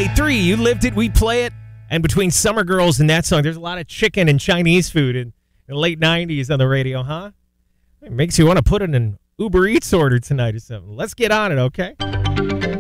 98.3, you lived it, we play it. And between Summer Girls and that song, there's a lot of chicken and Chinese food in the late 90s on the radio, huh? It makes you want to put in an Uber Eats order tonight or something. Let's get on it, okay?